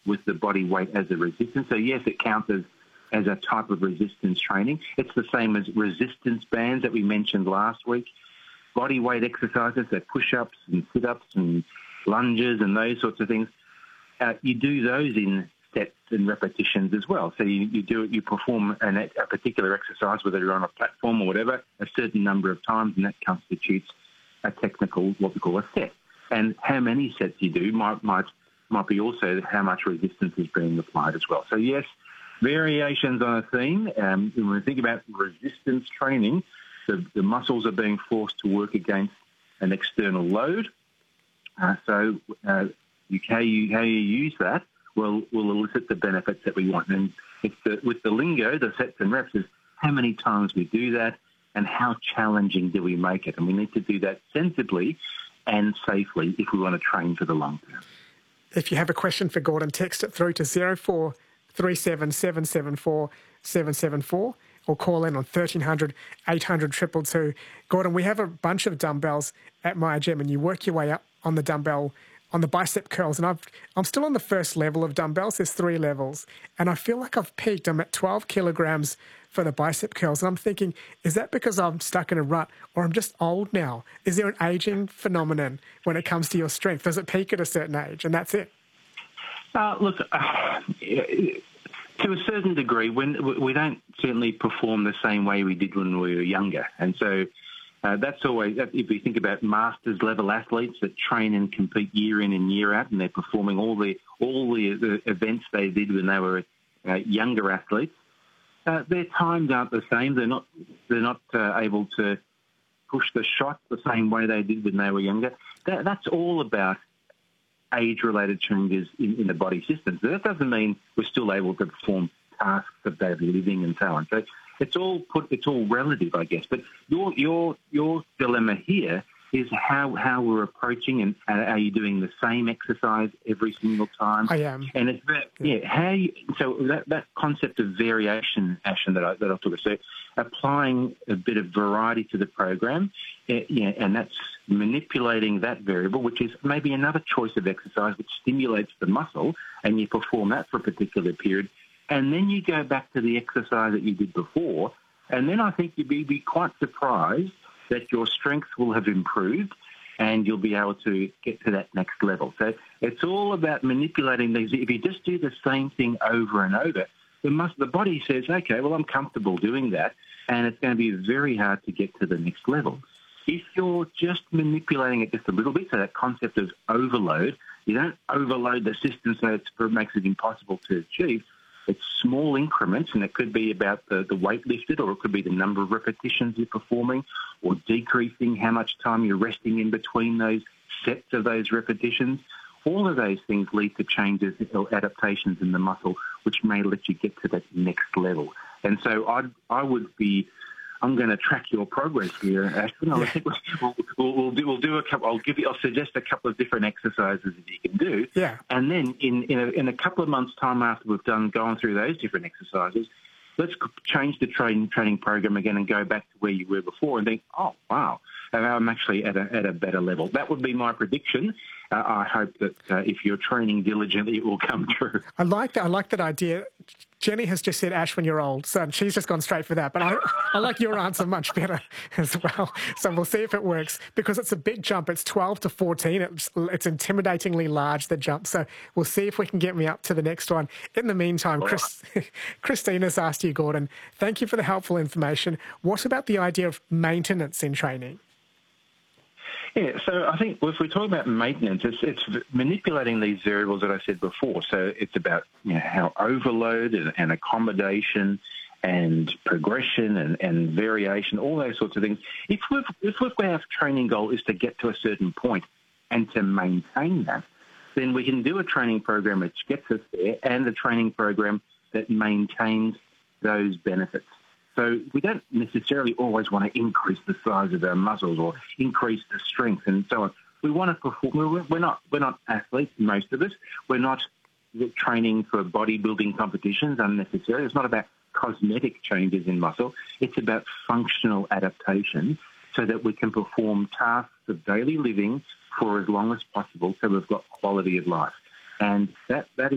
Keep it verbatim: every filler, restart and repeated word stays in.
with the body weight as a resistance. So yes, it counts as, as a type of resistance training. It's the same as resistance bands that we mentioned last week. Body weight exercises, so push-ups and sit-ups and lunges and those sorts of things. Uh, you do those in sets and repetitions as well. So you, you do it, you perform an, a particular exercise, whether you're on a platform or whatever, a certain number of times, and that constitutes a technical, what we call a set. And how many sets you do might might might be also how much resistance is being applied as well. So yes, variations on a theme. Um, when we think about resistance training, the, the muscles are being forced to work against an external load. Uh, so uh, you, how, you, how you use that will will elicit the benefits that we want. And it's the, with the lingo, the sets and reps, is how many times we do that and how challenging do we make it. And we need to do that sensibly and safely if we want to train for the long term. If you have a question for Gordon, text it through to zero four three seven seven seven four seven seven four or call in on thirteen hundred, eight hundred, two two two. Gordon, we have a bunch of dumbbells at my gym and you work your way up on the dumbbell, on the bicep curls, and I've, I'm still on the first level of dumbbells. There's three levels, and I feel like I've peaked. I'm at twelve kilograms for the bicep curls, and I'm thinking, is that because I'm stuck in a rut or I'm just old now? Is there an aging phenomenon when it comes to your strength? Does it peak at a certain age, and that's it? Uh, look, uh, to a certain degree, when we don't certainly perform the same way we did when we were younger, and so Uh, that's always, if you think about masters level athletes that train and compete year in and year out, and they're performing all the all the, the events they did when they were uh, younger athletes, uh, their times aren't the same. They're not they're not uh, able to push the shot the same way they did when they were younger. That, that's all about age-related changes in, in the body system. So that doesn't mean we're still able to perform tasks of daily living and so on. So It's all put. It's all relative, I guess. But your your your dilemma here is how how we're approaching, and uh, are you doing the same exercise every single time? I am. And it's about, yeah. How you, so that that concept of variation, Ashton, that I that I talked about. So applying a bit of variety to the program, uh, yeah, and that's manipulating that variable, which is maybe another choice of exercise which stimulates the muscle, and you perform that for a particular period. And then you go back to the exercise that you did before, and then I think you'd be, be quite surprised that your strength will have improved and you'll be able to get to that next level. So it's all about manipulating these. If you just do the same thing over and over, the, mus- the body says, okay, well, I'm comfortable doing that, and it's going to be very hard to get to the next level. If you're just manipulating it just a little bit, so that concept of overload, you don't overload the system so it's, it makes it impossible to achieve. It's small increments, and it could be about the, the weight lifted, or it could be the number of repetitions you're performing, or decreasing how much time you're resting in between those sets of those repetitions. All of those things lead to changes or adaptations in the muscle, which may let you get to that next level. And so I'd, I would be... I'm going to track your progress here, Ashton. I think we'll, we'll, we'll, do, we'll do a couple. I'll give you. I'll suggest a couple of different exercises that you can do. Yeah. And then in in a, in a couple of months' time, after we've done gone through those different exercises, let's change the training training program again and go back to where you were before, and think, oh wow, I'm actually at a at a better level. That would be my prediction. Uh, I hope that uh, if you're training diligently, it will come true. I like that. I like that idea. Jenny has just said, Ash, when you're old. So she's just gone straight for that. But I, I like your answer much better as well. So we'll see if it works, because it's a big jump. It's twelve to fourteen. It's, it's intimidatingly large, the jump. So we'll see if we can get me up to the next one. In the meantime, Chris, Christina's asked you, Gordon, thank you for the helpful information. What about the idea of maintenance in training? Yeah, so I think if we're talking about maintenance, it's, it's manipulating these variables that I said before. So it's about, you know, how overload and, and accommodation and progression and, and variation, all those sorts of things. If we've, if we've, our training goal is to get to a certain point and to maintain that, then we can do a training program which gets us there, and a training program that maintains those benefits. So we don't necessarily always want to increase the size of our muscles or increase the strength and so on. We want to perform. We're not we're not athletes, most of us. We're not training for bodybuilding competitions unnecessarily. It's not about cosmetic changes in muscle. It's about functional adaptation so that we can perform tasks of daily living for as long as possible, so we've got quality of life. And that that